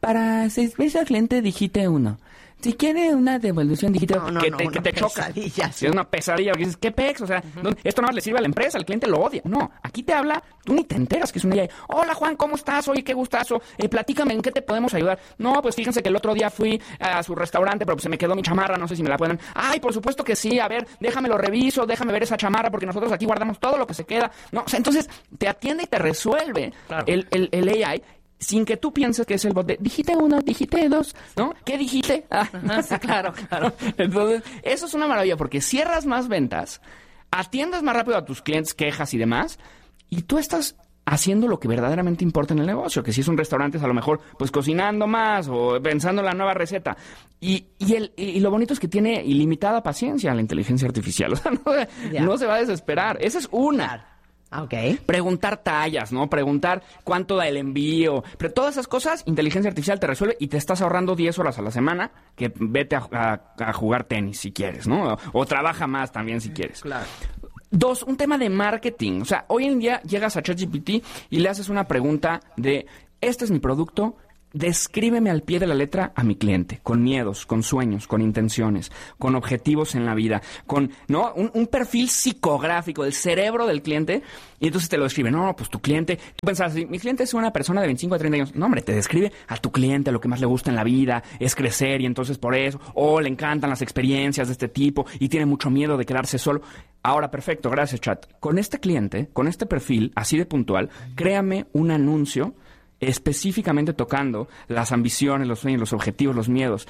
para servicio al cliente digite 1. Si quiere una devolución digital que te choca. Es una pesadilla. Porque dices, ¿qué pex? O sea, esto no le sirve a la empresa, el cliente lo odia. No, aquí te habla, tú ni te enteras que es una AI. Hola, Juan, ¿cómo estás? Oye, qué gustazo. Platícame, ¿en qué te podemos ayudar? No, pues fíjense que el otro día fui a su restaurante, pero pues se me quedó mi chamarra, no sé si me la pueden. Ay, por supuesto que sí. A ver, déjame lo reviso, déjame ver esa chamarra, porque nosotros aquí guardamos todo lo que se queda. No, o sea, entonces te atiende y te resuelve el AI. Sin que tú pienses que es el bot de digite 1, digite 2, ¿no? ¿Qué digite? Claro. Entonces, eso es una maravilla porque cierras más ventas, atiendes más rápido a tus clientes, quejas y demás, y tú estás haciendo lo que verdaderamente importa en el negocio, que si es un restaurante es a lo mejor pues cocinando más o pensando en la nueva receta. Y lo bonito es que tiene ilimitada paciencia la inteligencia artificial. O sea, no se va a desesperar. Esa es una. Okay. Preguntar tallas, ¿no? Preguntar cuánto da el envío. Pero todas esas cosas, inteligencia artificial te resuelve y te estás ahorrando 10 horas a la semana que vete a jugar tenis si quieres, ¿no? O trabaja más también si quieres. Claro. 2, un tema de marketing. O sea, hoy en día llegas a ChatGPT y le haces una pregunta de, este es mi producto, descríbeme al pie de la letra a mi cliente, con miedos, con sueños, con intenciones, con objetivos en la vida, con un perfil psicográfico del cerebro del cliente, y entonces te lo describe. No, pues tu cliente, tú pensabas, mi cliente es una persona de 25 a 30 años. No, hombre, te describe a tu cliente, lo que más le gusta en la vida es crecer, y entonces por eso, le encantan las experiencias de este tipo, y tiene mucho miedo de quedarse solo. Ahora, perfecto, gracias, chat. Con este cliente, con este perfil así de puntual, créame un anuncio específicamente tocando las ambiciones, los sueños, los objetivos, los miedos